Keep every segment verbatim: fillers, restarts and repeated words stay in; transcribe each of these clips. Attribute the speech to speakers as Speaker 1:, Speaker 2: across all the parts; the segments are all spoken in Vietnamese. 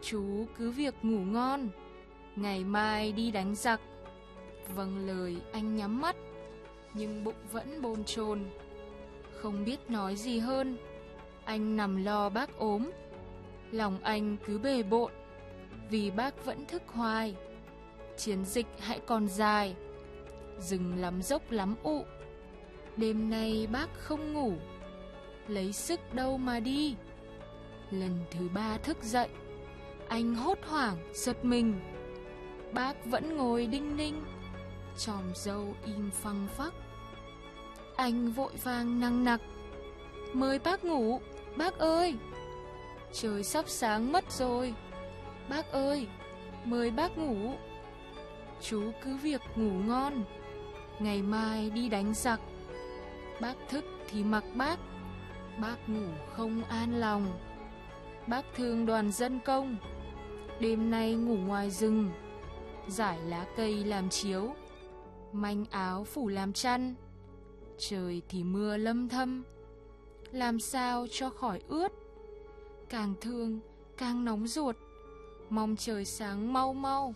Speaker 1: Chú cứ việc ngủ ngon, ngày mai đi đánh giặc. Vâng lời, anh nhắm mắt, nhưng bụng vẫn bồn chồn, không biết nói gì hơn. Anh nằm lo bác ốm, lòng anh cứ bề bộn, vì bác vẫn thức hoài. Chiến dịch hãy còn dài, rừng lắm dốc lắm ụ. Đêm nay bác không ngủ, lấy sức đâu mà đi. Lần thứ ba thức dậy, anh hốt hoảng giật mình. Bác vẫn ngồi đinh ninh, chòm râu im phăng phắc. Anh vội vàng nằng nặc: mời bác ngủ, bác ơi. Trời sắp sáng mất rồi, bác ơi, mời bác ngủ. Chú cứ việc ngủ ngon, ngày mai đi đánh giặc. Bác thức thì mặc bác, bác ngủ không an lòng. Bác thương đoàn dân công, đêm nay ngủ ngoài rừng. Giải lá cây làm chiếu, manh áo phủ làm chăn. Trời thì mưa lâm thâm, làm sao cho khỏi ướt. Càng thương càng nóng ruột, mong trời sáng mau mau.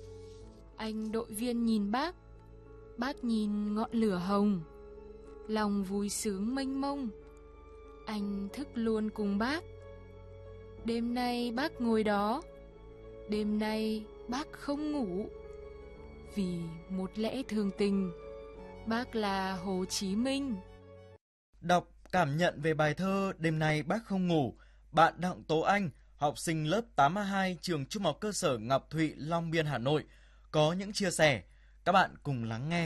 Speaker 1: Anh đội viên nhìn bác, bác nhìn ngọn lửa hồng, lòng vui sướng mênh mông. Anh thức luôn cùng bác. Đêm nay bác ngồi đó, đêm nay bác không ngủ. Vì một lẽ thường tình, bác là Hồ Chí Minh.
Speaker 2: Đọc cảm nhận về bài thơ Đêm nay bác không ngủ, bạn Đặng Tố Anh, học sinh lớp tám A hai trường Trung học cơ sở Ngọc Thụy, Long Biên, Hà Nội, có những chia sẻ. Các bạn cùng lắng nghe.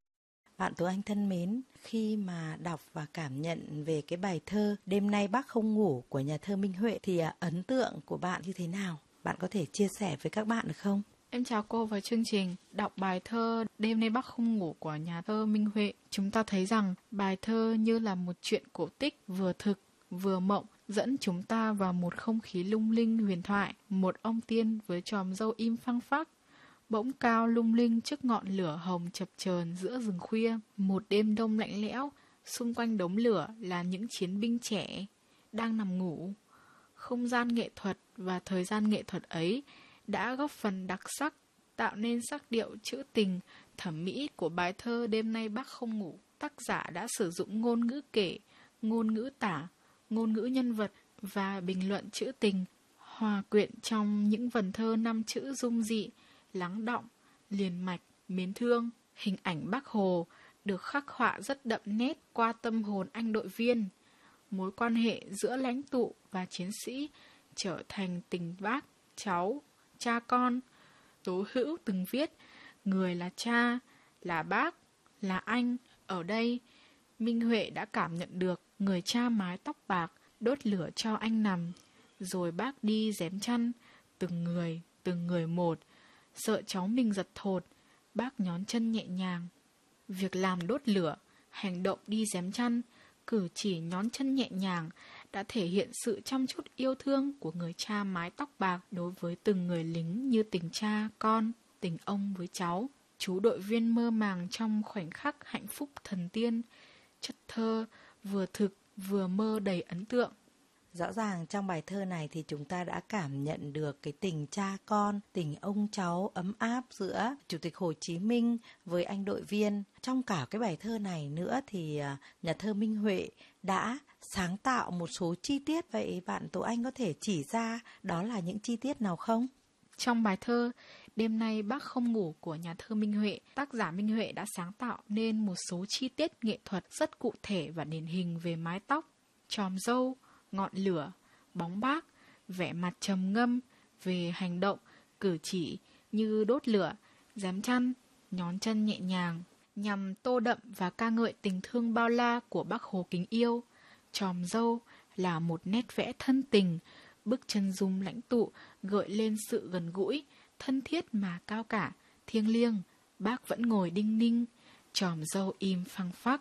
Speaker 3: Bạn Tố Anh thân mến, khi mà đọc và cảm nhận về cái bài thơ Đêm nay bác không ngủ của nhà thơ Minh Huệ thì ấn tượng của bạn như thế nào? Bạn có thể chia sẻ với các bạn được không?
Speaker 4: Em chào cô và chương trình. Đọc bài thơ Đêm nay bác không ngủ của nhà thơ Minh Huệ, chúng ta thấy rằng bài thơ như là một chuyện cổ tích vừa thực vừa mộng, dẫn chúng ta vào một không khí lung linh huyền thoại. Một ông tiên với chòm râu im phăng phắc, bỗng cao lung linh trước ngọn lửa hồng chập chờn giữa rừng khuya. Một đêm đông lạnh lẽo, xung quanh đống lửa là những chiến binh trẻ đang nằm ngủ. Không gian nghệ thuật và thời gian nghệ thuật ấy đã góp phần đặc sắc, tạo nên sắc điệu trữ tình, thẩm mỹ của bài thơ Đêm nay bác không ngủ. Tác giả đã sử dụng ngôn ngữ kể, ngôn ngữ tả, ngôn ngữ nhân vật và bình luận trữ tình, hòa quyện trong những vần thơ năm chữ dung dị, lắng đọng, liền mạch, mến thương. Hình ảnh Bác Hồ được khắc họa rất đậm nét qua tâm hồn anh đội viên. Mối quan hệ giữa lãnh tụ và chiến sĩ trở thành tình bác, cháu, cha con. Tố Hữu từng viết: người là cha, là bác, là anh. Ở đây, Minh Huệ đã cảm nhận được người cha mái tóc bạc đốt lửa cho anh nằm, rồi bác đi rém chăn, từng người, từng người một. Sợ cháu mình giật thột, bác nhón chân nhẹ nhàng. Việc làm đốt lửa, hành động đi rém chăn, cử chỉ nhón chân nhẹ nhàng đã thể hiện sự chăm chút yêu thương của người cha mái tóc bạc đối với từng người lính như tình cha, con, tình ông với cháu. Chú đội viên mơ màng trong khoảnh khắc hạnh phúc thần tiên, chất thơ vừa thực vừa mơ đầy ấn tượng.
Speaker 3: Rõ ràng trong bài thơ này thì chúng ta đã cảm nhận được cái tình cha con, tình ông cháu ấm áp giữa Chủ tịch Hồ Chí Minh với anh đội viên. Trong cả cái bài thơ này nữa thì nhà thơ Minh Huệ đã sáng tạo một số chi tiết. Vậy bạn Tố Anh có thể chỉ ra đó là những chi tiết nào không?
Speaker 4: Trong bài thơ Đêm nay bác không ngủ của nhà thơ Minh Huệ, tác giả Minh Huệ đã sáng tạo nên một số chi tiết nghệ thuật rất cụ thể và điển hình về mái tóc, chòm râu, ngọn lửa, bóng bác, vẻ mặt trầm ngâm, về hành động, cử chỉ như đốt lửa, rém chăn, nhón chân nhẹ nhàng, nhằm tô đậm và ca ngợi tình thương bao la của Bác Hồ kính yêu. Chòm râu là một nét vẽ thân tình, bức chân dung lãnh tụ gợi lên sự gần gũi, thân thiết mà cao cả, thiêng liêng. Bác vẫn ngồi đinh ninh, chòm râu im phăng phắc.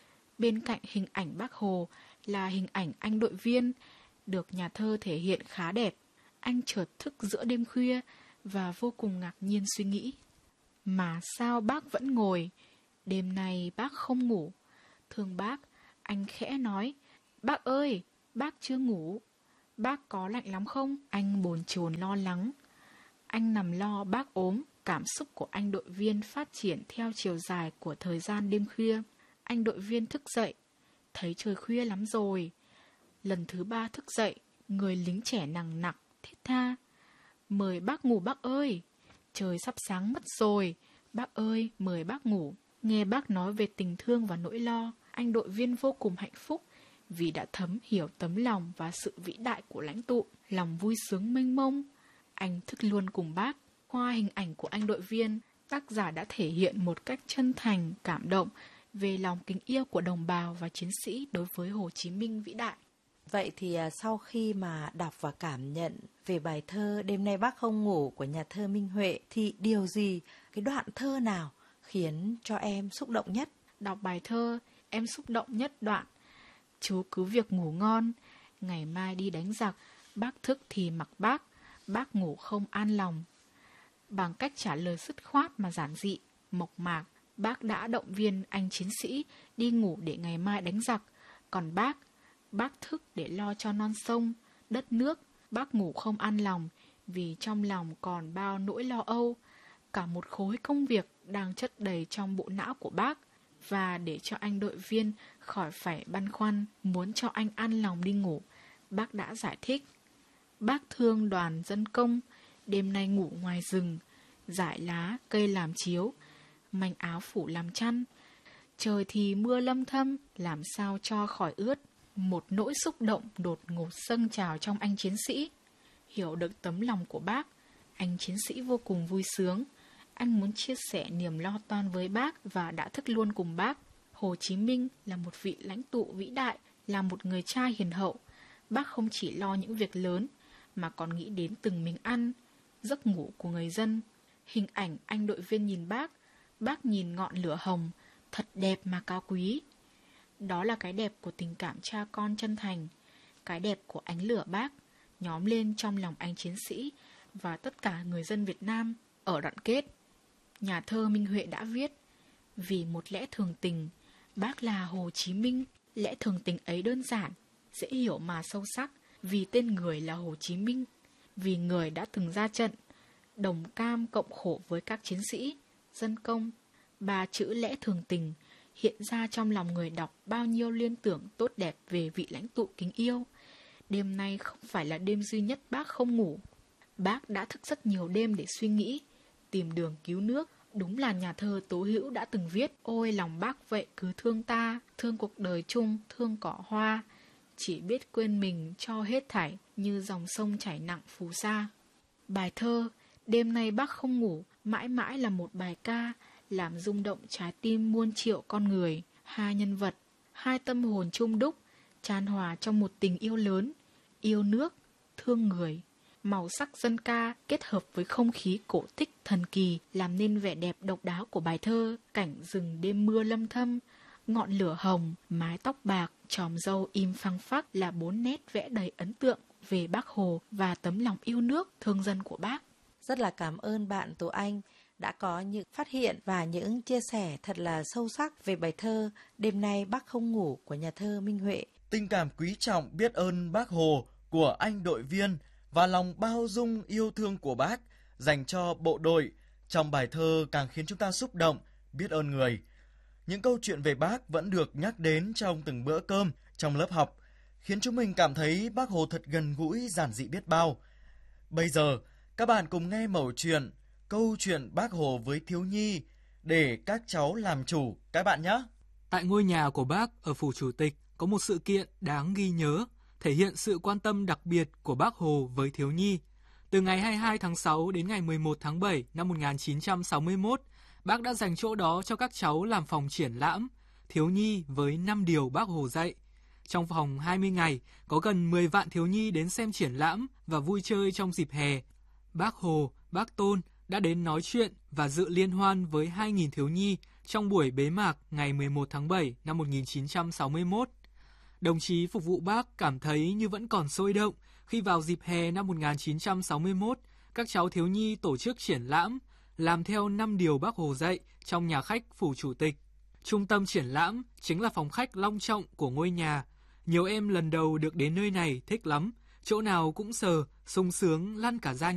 Speaker 4: Bên cạnh hình ảnh Bác Hồ là hình ảnh anh đội viên, được nhà thơ thể hiện khá đẹp. Anh chợt thức giữa đêm khuya và vô cùng ngạc nhiên suy nghĩ: mà sao bác vẫn ngồi, đêm nay bác không ngủ? Thương bác, anh khẽ nói: bác ơi, bác chưa ngủ. Bác có lạnh lắm không? Anh bồn chồn lo lắng. Anh nằm lo bác ốm. Cảm xúc của anh đội viên phát triển theo chiều dài của thời gian đêm khuya. Anh đội viên thức dậy, thấy trời khuya lắm rồi. Lần thứ ba thức dậy, người lính trẻ nằng nặc, thiết tha. Mời bác ngủ bác ơi, trời sắp sáng mất rồi. Bác ơi, mời bác ngủ. Nghe bác nói về tình thương và nỗi lo, anh đội viên vô cùng hạnh phúc vì đã thấm hiểu tấm lòng và sự vĩ đại của lãnh tụ. Lòng vui sướng mênh mông, anh thức luôn cùng bác. Qua hình ảnh của anh đội viên, tác giả đã thể hiện một cách chân thành, cảm động về lòng kính yêu của đồng bào và chiến sĩ đối với Hồ Chí Minh vĩ đại.
Speaker 3: Vậy thì sau khi mà đọc và cảm nhận về bài thơ Đêm nay bác không ngủ của nhà thơ Minh Huệ, thì điều gì, cái đoạn thơ nào khiến cho em xúc động nhất?
Speaker 4: Đọc bài thơ, em xúc động nhất đoạn chú cứ việc ngủ ngon, ngày mai đi đánh giặc, bác thức thì mặc bác, bác ngủ không an lòng. Bằng cách trả lời dứt khoát mà giản dị, mộc mạc, bác đã động viên anh chiến sĩ đi ngủ để ngày mai đánh giặc. Còn bác, bác thức để lo cho non sông, đất nước. Bác ngủ không an lòng vì trong lòng còn bao nỗi lo âu. Cả một khối công việc đang chất đầy trong bộ não của bác. Và để cho anh đội viên khỏi phải băn khoăn muốn cho anh an lòng đi ngủ, bác đã giải thích. Bác thương đoàn dân công, đêm nay ngủ ngoài rừng, dải lá, cây làm chiếu, manh áo phủ làm chăn. Trời thì mưa lâm thâm, làm sao cho khỏi ướt. Một nỗi xúc động đột ngột dâng trào trong anh chiến sĩ. Hiểu được tấm lòng của bác, anh chiến sĩ vô cùng vui sướng. Anh muốn chia sẻ niềm lo toan với bác và đã thức luôn cùng bác. Hồ Chí Minh là một vị lãnh tụ vĩ đại, là một người cha hiền hậu. Bác không chỉ lo những việc lớn, mà còn nghĩ đến từng miếng ăn, giấc ngủ của người dân. Hình ảnh anh đội viên nhìn bác, bác nhìn ngọn lửa hồng, thật đẹp mà cao quý. Đó là cái đẹp của tình cảm cha con chân thành, cái đẹp của ánh lửa bác, nhóm lên trong lòng anh chiến sĩ và tất cả người dân Việt Nam. Ở đoạn kết, nhà thơ Minh Huệ đã viết: vì một lẽ thường tình, bác là Hồ Chí Minh. Lẽ thường tình ấy đơn giản, dễ hiểu mà sâu sắc, vì tên người là Hồ Chí Minh, vì người đã từng ra trận, đồng cam cộng khổ với các chiến sĩ, dân công. Ba chữ lẽ thường tình hiện ra trong lòng người đọc bao nhiêu liên tưởng tốt đẹp về vị lãnh tụ kính yêu. Đêm nay không phải là đêm duy nhất bác không ngủ. Bác đã thức rất nhiều đêm để suy nghĩ, tìm đường cứu nước. Đúng là nhà thơ Tố Hữu đã từng viết: ôi lòng bác vậy cứ thương ta, thương cuộc đời chung, thương cỏ hoa, chỉ biết quên mình cho hết thảy, như dòng sông chảy nặng phù sa. Bài thơ Đêm nay bác không ngủ mãi mãi là một bài ca làm rung động trái tim muôn triệu con người. Hai nhân vật, hai tâm hồn chung đúc, chan hòa trong một tình yêu lớn, yêu nước, thương người. Màu sắc dân ca kết hợp với không khí cổ tích thần kỳ làm nên vẻ đẹp độc đáo của bài thơ. Cảnh rừng đêm mưa lâm thâm, ngọn lửa hồng, mái tóc bạc, chòm râu im phăng phắc là bốn nét vẽ đầy ấn tượng về Bác Hồ và tấm lòng yêu nước, thương dân của bác.
Speaker 3: Rất là cảm ơn bạn Tố Anh đã có những phát hiện và những chia sẻ thật là sâu sắc về bài thơ Đêm nay bác không ngủ của nhà thơ Minh Huệ.
Speaker 2: Tình cảm quý trọng biết ơn Bác Hồ của anh đội viên và lòng bao dung yêu thương của bác dành cho bộ đội trong bài thơ càng khiến chúng ta xúc động, biết ơn người. Những câu chuyện về bác vẫn được nhắc đến trong từng bữa cơm, trong lớp học, khiến chúng mình cảm thấy Bác Hồ thật gần gũi, giản dị biết bao. Bây giờ, các bạn cùng nghe mẩu chuyện Câu chuyện Bác Hồ với thiếu nhi để các cháu làm chủ các bạn nhé.
Speaker 5: Tại ngôi nhà của bác ở Phủ Chủ tịch có một sự kiện đáng ghi nhớ, thể hiện sự quan tâm đặc biệt của Bác Hồ với thiếu nhi. Từ ngày hai mươi hai tháng sáu đến ngày mười một tháng bảy năm một nghìn chín trăm sáu mươi mốt, bác đã dành chỗ đó cho các cháu làm phòng triển lãm thiếu nhi với năm điều Bác Hồ dạy. Trong vòng hai mươi ngày, có gần mười vạn thiếu nhi đến xem triển lãm và vui chơi trong dịp hè. Bác Hồ, Bác Tôn đã đến nói chuyện và dự liên hoan với hai nghìn thiếu nhi trong buổi bế mạc ngày mười một tháng bảy năm một nghìn chín trăm sáu mươi mốt. Đồng chí phục vụ bác cảm thấy như vẫn còn sôi động khi vào dịp hè năm một nghìn chín trăm sáu mươi mốt, các cháu thiếu nhi tổ chức triển lãm, làm theo năm điều Bác Hồ dạy trong nhà khách Phủ Chủ tịch. Trung tâm triển lãm chính là phòng khách long trọng của ngôi nhà. Nhiều em lần đầu được đến nơi này thích lắm chỗ nào cũng sờ, sung sướng lăn cả da